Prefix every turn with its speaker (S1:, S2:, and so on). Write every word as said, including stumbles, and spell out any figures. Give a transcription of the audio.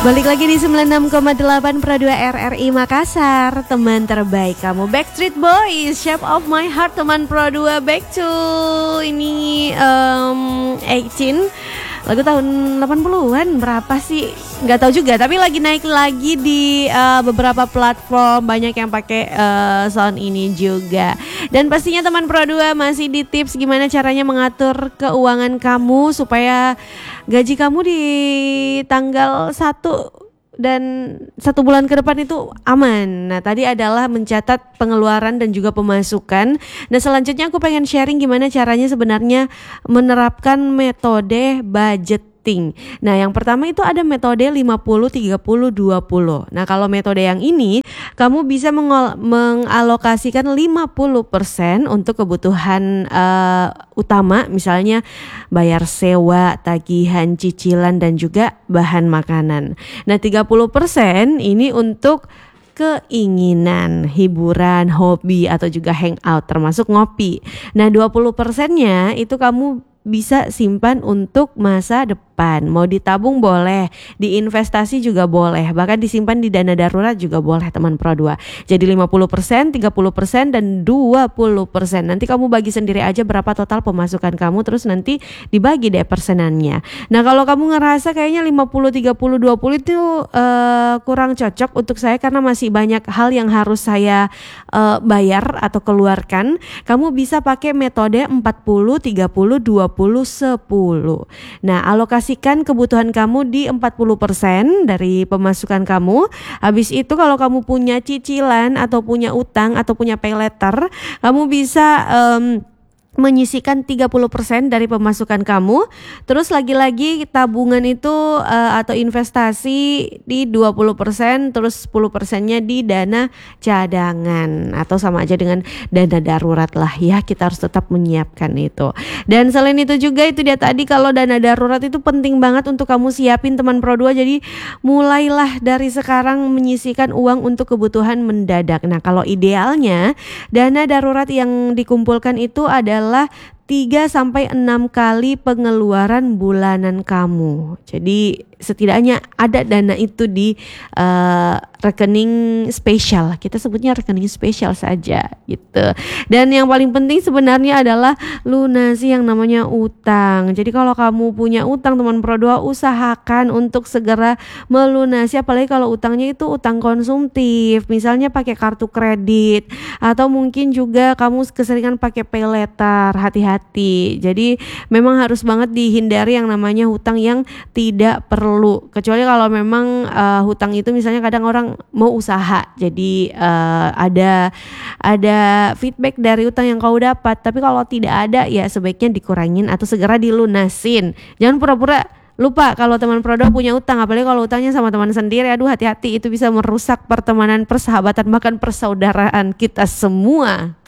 S1: Balik lagi di sembilan puluh enam koma delapan Pro dua R R I Makassar. Teman terbaik kamu, Backstreet Boys, Shape of My Heart. Teman Pro dua back to ini um, delapan belas. Lagu tahun delapan puluhan berapa sih? Nggak tahu juga, tapi lagi naik lagi di uh, beberapa platform. Banyak yang pakai uh, sound ini juga. Dan pastinya teman Pro dua masih di tips gimana caranya mengatur keuangan kamu supaya gaji kamu di tanggal satu dan satu bulan ke depan itu aman. Nah, tadi adalah mencatat pengeluaran dan juga pemasukan. Nah, selanjutnya aku pengen sharing gimana caranya sebenarnya menerapkan metode budgeting. Nah, yang pertama itu ada metode lima puluh tiga puluh dua puluh. Nah, kalau metode yang ini kamu bisa mengol- mengalokasikan lima puluh persen untuk kebutuhan uh, utama, misalnya bayar sewa, tagihan, cicilan, dan juga bahan makanan. Nah, tiga puluh persen ini untuk keinginan, hiburan, hobi, atau juga hangout, termasuk ngopi. Nah, dua puluh persennya itu kamu bisa simpan untuk masa depan. Mau ditabung boleh, diinvestasi juga boleh, bahkan disimpan di dana darurat juga boleh teman Pro dua. Jadi lima puluh persen, tiga puluh persen, dan dua puluh persen. Nanti kamu bagi sendiri aja berapa total pemasukan kamu, terus nanti dibagi deh persenannya. Nah, kalau kamu ngerasa kayaknya lima puluh, tiga puluh, dua puluh itu uh, kurang cocok untuk saya karena masih banyak hal yang harus saya uh, bayar atau keluarkan, kamu bisa pakai metode empat puluh, tiga puluh, dua puluh, sepuluh. Nah, alokasikan kebutuhan kamu di empat puluh persen dari pemasukan kamu. Habis itu kalau kamu punya cicilan atau punya utang atau punya pay letter, kamu bisa um, menyisihkan tiga puluh persen dari pemasukan kamu. Terus lagi-lagi tabungan itu uh, atau investasi di dua puluh persen, terus sepuluh persennya di dana cadangan atau sama aja dengan dana darurat lah ya. Kita harus tetap menyiapkan itu. Dan selain itu juga itu dia tadi, kalau dana darurat itu penting banget untuk kamu siapin teman Pro dua. Jadi mulailah dari sekarang menyisihkan uang untuk kebutuhan mendadak. Nah, kalau idealnya dana darurat yang dikumpulkan itu adalah adalah tiga sampai enam kali pengeluaran bulanan kamu. Jadi setidaknya ada dana itu di uh, rekening spesial. Kita sebutnya rekening spesial saja gitu. Dan yang paling penting sebenarnya adalah lunasi yang namanya utang. Jadi kalau kamu punya utang teman Pro dua, usahakan untuk segera melunasi, apalagi kalau utangnya itu utang konsumtif. Misalnya pakai kartu kredit atau mungkin juga kamu keseringan pakai pay letter. Hati-hati. Jadi memang harus banget dihindari yang namanya hutang yang tidak perlu. Kecuali kalau memang uh, hutang itu misalnya kadang orang mau usaha, jadi uh, ada ada feedback dari hutang yang kau dapat. Tapi kalau tidak ada ya sebaiknya dikurangin atau segera dilunasin. Jangan pura-pura lupa kalau teman Pro dua punya utang, apalagi kalau utangnya sama teman sendiri. Aduh, hati-hati, itu bisa merusak pertemanan, persahabatan, bahkan persaudaraan kita semua.